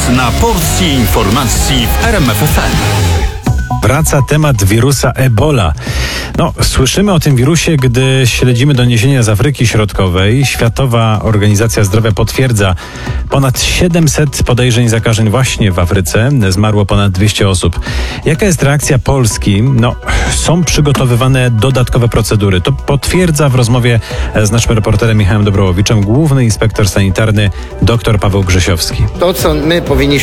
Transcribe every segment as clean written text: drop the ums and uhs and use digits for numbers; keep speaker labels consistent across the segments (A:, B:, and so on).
A: Czas na porcję informacji w RMF FM.
B: Wraca temat wirusa Ebola. Słyszymy o tym wirusie, gdy śledzimy doniesienia z Afryki Środkowej. Światowa Organizacja Zdrowia potwierdza ponad 700 podejrzeń zakażeń właśnie w Afryce. Zmarło ponad 200 osób. Jaka jest reakcja Polski? Są przygotowywane dodatkowe procedury. To potwierdza w rozmowie z naszym reporterem Michałem Dobrołowiczem główny inspektor sanitarny dr Paweł Grzesiowski.
C: To, co my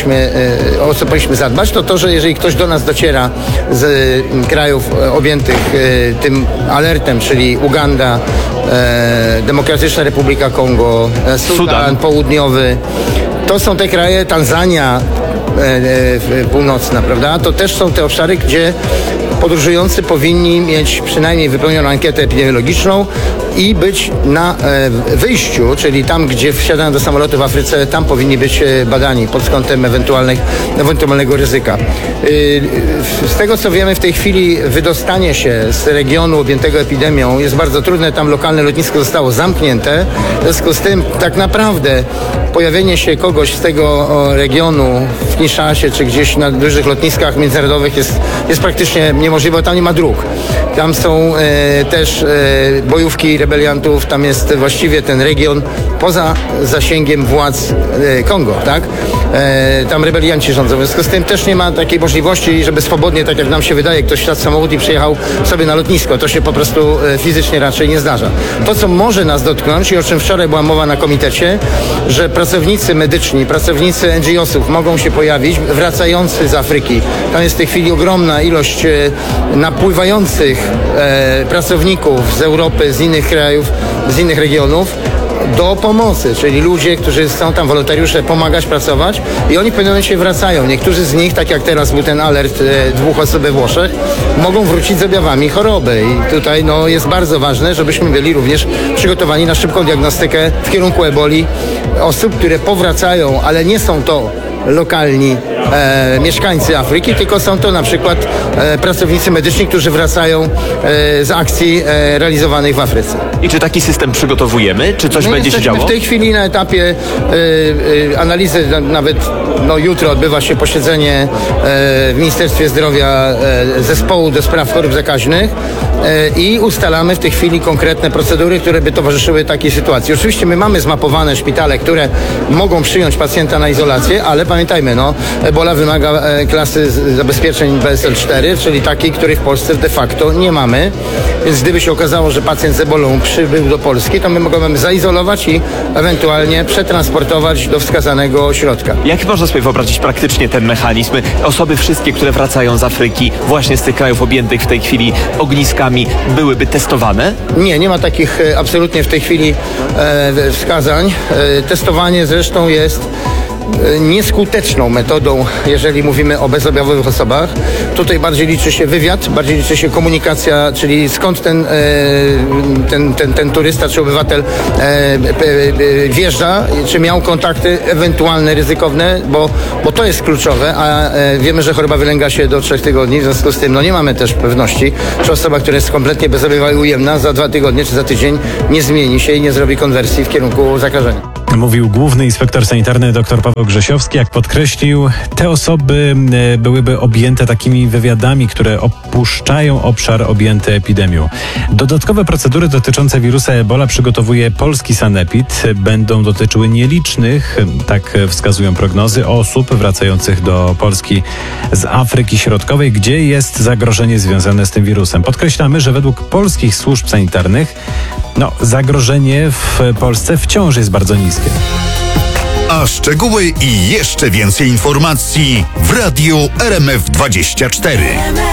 C: o co powinniśmy zadbać, to, że jeżeli ktoś do nas dociera z krajów objętych tym alertem, czyli Uganda, Demokratyczna Republika Kongo, Sudan Południowy, to są te kraje, Tanzania północna, prawda? To też są te obszary, gdzie podróżujący powinni mieć przynajmniej wypełnioną ankietę epidemiologiczną i być na wyjściu, czyli tam, gdzie wsiadają do samolotu w Afryce, tam powinni być badani pod kątem ewentualnego ryzyka. Z tego, co wiemy w tej chwili, wydostanie się z regionu objętego epidemią jest bardzo trudne. Tam lokalne lotnisko zostało zamknięte. W związku z tym tak naprawdę pojawienie się kogoś z tego regionu w Kinszasie czy gdzieś na dużych lotniskach międzynarodowych jest praktycznie niemożliwe, tam nie ma dróg. Tam są też bojówki rebeliantów, tam jest właściwie ten region poza zasięgiem władz Kongo, tak? Tam rebelianci rządzą. W związku z tym też nie ma takiej możliwości, żeby swobodnie, tak jak nam się wydaje, ktoś wsiadł w samochód i przyjechał sobie na lotnisko. To się po prostu fizycznie raczej nie zdarza. To, co może nas dotknąć i o czym wczoraj była mowa na komitecie, że pracownicy medyczni, pracownicy NGO-sów mogą się pojawić, wracający z Afryki. Tam jest w tej chwili ogromna ilość napływających pracowników z Europy, z innych krajów, z innych regionów do pomocy, czyli ludzie, którzy są tam, wolontariusze, pomagać, pracować i oni w pewnym momencie wracają. Niektórzy z nich, tak jak teraz był ten alert 2 osób we Włoszech, mogą wrócić z objawami choroby i tutaj jest bardzo ważne, żebyśmy byli również przygotowani na szybką diagnostykę w kierunku eboli osób, które powracają, ale nie są to lokalni mieszkańcy Afryki, tylko są to na przykład pracownicy medyczni, którzy wracają z akcji realizowanych w Afryce.
D: I czy taki system przygotowujemy? Czy coś będzie się działo?
C: W tej chwili na etapie analizy, nawet jutro odbywa się posiedzenie w Ministerstwie Zdrowia zespołu do spraw chorób zakaźnych i ustalamy w tej chwili konkretne procedury, które by towarzyszyły takiej sytuacji. Oczywiście my mamy zmapowane szpitale, które mogą przyjąć pacjenta na izolację, ale pamiętajmy, Ebola wymaga klasy zabezpieczeń BSL-4, czyli takiej, której w Polsce de facto nie mamy. Więc gdyby się okazało, że pacjent z Ebolą przybył do Polski, to my możemy zaizolować i ewentualnie przetransportować do wskazanego ośrodka.
D: Jak można sobie wyobrazić praktycznie ten mechanizm? Osoby wszystkie, które wracają z Afryki, właśnie z tych krajów objętych w tej chwili ogniskami, byłyby testowane?
C: Nie ma takich absolutnie w tej chwili wskazań. Testowanie zresztą jest nieskuteczną metodą, jeżeli mówimy o bezobjawowych osobach. Tutaj bardziej liczy się wywiad, bardziej liczy się komunikacja, czyli skąd ten turysta czy obywatel wjeżdża, czy miał kontakty ewentualne ryzykowne, bo to jest kluczowe, a wiemy, że choroba wylęga się do 3 tygodni, w związku z tym nie mamy też pewności, czy osoba, która jest kompletnie bezobjawowa i ujemna, za 2 tygodnie czy za tydzień nie zmieni się i nie zrobi konwersji w kierunku zakażenia.
B: Mówił główny inspektor sanitarny dr Paweł Grzesiowski. Jak podkreślił, te osoby byłyby objęte takimi wywiadami, które opuszczają obszar objęty epidemią. Dodatkowe procedury dotyczące wirusa Ebola przygotowuje polski sanepid. Będą dotyczyły nielicznych, tak wskazują prognozy, osób wracających do Polski z Afryki Środkowej, gdzie jest zagrożenie związane z tym wirusem. Podkreślamy, że według polskich służb sanitarnych zagrożenie w Polsce wciąż jest bardzo niskie.
A: A szczegóły i jeszcze więcej informacji w Radiu RMF24.